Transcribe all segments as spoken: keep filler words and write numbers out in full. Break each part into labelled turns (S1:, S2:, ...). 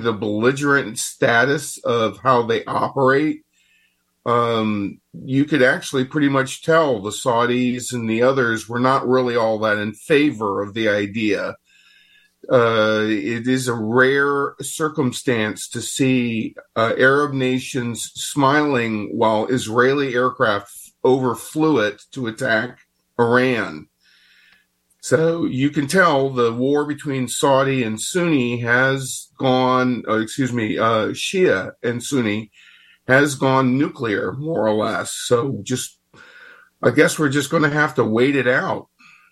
S1: the belligerent status of how they operate, um, you could actually pretty much tell the Saudis and the others were not really all that in favor of the idea. Uh, it is a rare circumstance to see uh, Arab nations smiling while Israeli aircraft overflew it to attack Iran. So you can tell the war between Saudi and Sunni has gone, uh, excuse me, uh, Shia and Sunni has gone nuclear, more or less. So just, I guess we're just going to have to wait it out.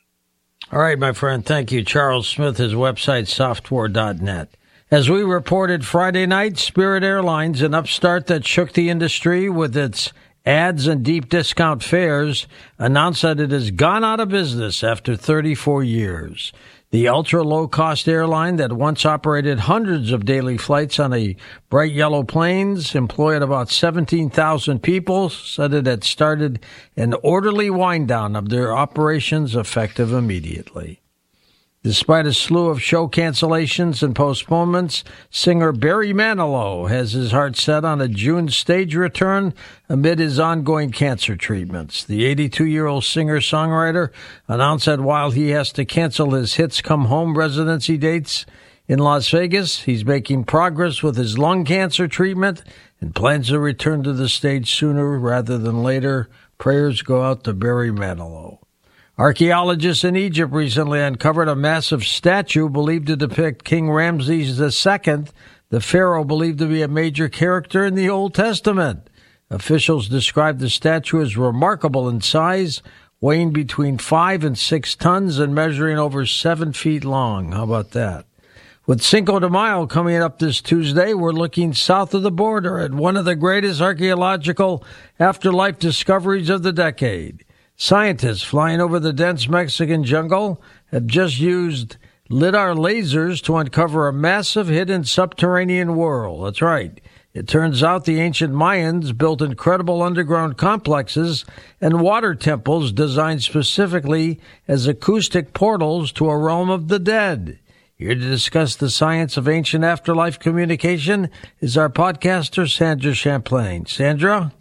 S2: All right, my friend. Thank you. Charles Smith, his website, software dot net. As we reported Friday night, Spirit Airlines, an upstart that shook the industry with its ads and deep discount fares, announced that it has gone out of business after thirty-four years. The ultra-low-cost airline that once operated hundreds of daily flights on a bright yellow planes, employed about seventeen thousand people, said it had started an orderly wind-down of their operations effective immediately. Despite a slew of show cancellations and postponements, singer Barry Manilow has his heart set on a June stage return amid his ongoing cancer treatments. The eighty-two-year-old singer-songwriter announced that while he has to cancel his Hits Come Home residency dates in Las Vegas, he's making progress with his lung cancer treatment and plans to return to the stage sooner rather than later. Prayers go out to Barry Manilow. Archaeologists in Egypt recently uncovered a massive statue believed to depict King Ramses the Second, the pharaoh believed to be a major character in the Old Testament. Officials described the statue as remarkable in size, weighing between five and six tons and measuring over seven feet long. How about that? With Cinco de Mayo coming up this Tuesday, we're looking south of the border at one of the greatest archaeological afterlife discoveries of the decade. Scientists flying over the dense Mexican jungle have just used lidar lasers to uncover a massive hidden subterranean world. That's right. It turns out the ancient Mayans built incredible underground complexes and water temples designed specifically as acoustic portals to a realm of the dead. Here to discuss the science of ancient afterlife communication is our podcaster, Sandra Champlain. Sandra?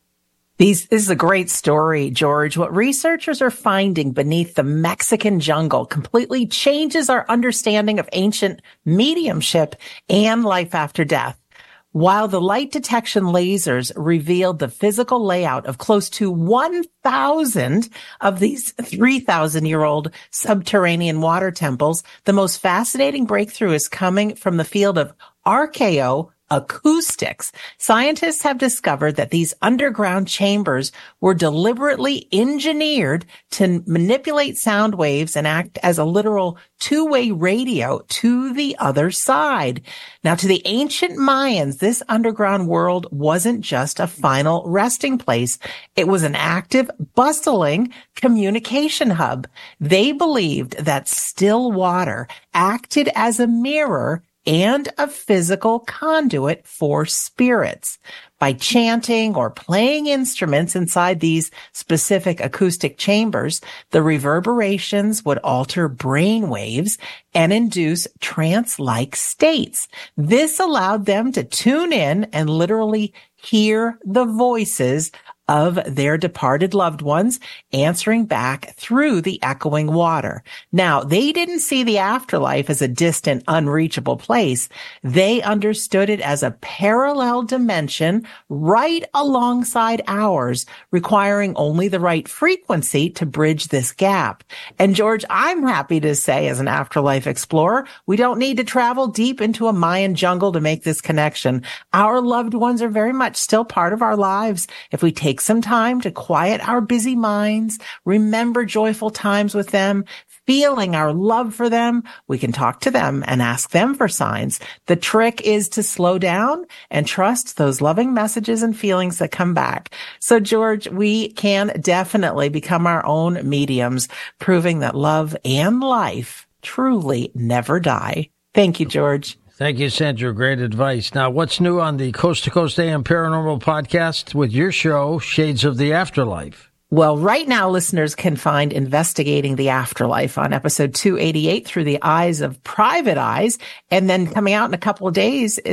S3: These, this is a great story, George. What researchers are finding beneath the Mexican jungle completely changes our understanding of ancient mediumship and life after death. While the light detection lasers revealed the physical layout of close to one thousand of these three thousand year old subterranean water temples, the most fascinating breakthrough is coming from the field of archaeo acoustics. Scientists have discovered that these underground chambers were deliberately engineered to manipulate sound waves and act as a literal two-way radio to the other side. Now, to the ancient Mayans, this underground world wasn't just a final resting place. It was an active, bustling communication hub. They believed that still water acted as a mirror and a physical conduit for spirits. By chanting or playing instruments inside these specific acoustic chambers, the reverberations would alter brain waves and induce trance-like states. This allowed them to tune in and literally hear the voices of their departed loved ones answering back through the echoing water. Now, they didn't see the afterlife as a distant, unreachable place. They understood it as a parallel dimension right alongside ours, requiring only the right frequency to bridge this gap. And George, I'm happy to say, as an afterlife explorer, we don't need to travel deep into a Mayan jungle to make this connection. Our loved ones are very much still part of our lives. If we take some time to quiet our busy minds, remember joyful times with them, feeling our love for them, we can talk to them and ask them for signs. The trick is to slow down and trust those loving messages and feelings that come back. So, George, we can definitely become our own mediums, proving that love and life truly never die. Thank you, George.
S2: Thank you, Sandra. Great advice. Now, what's new on the Coast to Coast A M Paranormal podcast with your show, Shades of the Afterlife?
S3: Well, right now, listeners can find Investigating the Afterlife on episode two eighty-eight, Through the Eyes of Private Eyes. And then coming out in a couple of days